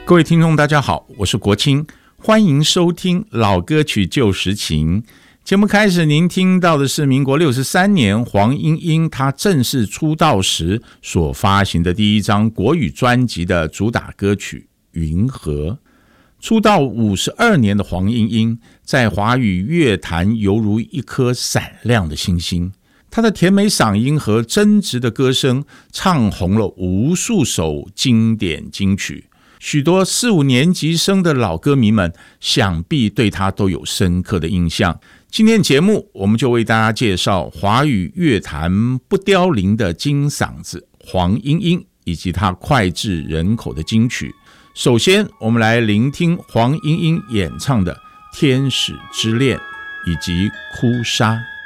各位听众大家好，我是国清，欢迎收听老歌曲旧时情。节目开始，您听到的是民国63年黄莺莺她正式出道时所发行的第一张国语专辑的主打歌曲《云河》。出道52年的黄莺莺在华语乐坛犹如一颗闪亮的星星，她的甜美嗓音和真挚的歌声唱红了无数首经典金曲，许多4、5年级生的老歌迷们想必对她都有深刻的印象。今天节目我们就为大家介绍华语乐坛不凋零的金嗓子黄莺莺以及她脍炙人口的金曲。首先我们来聆听黄莺莺演唱的《天使之恋》以及《哭砂》。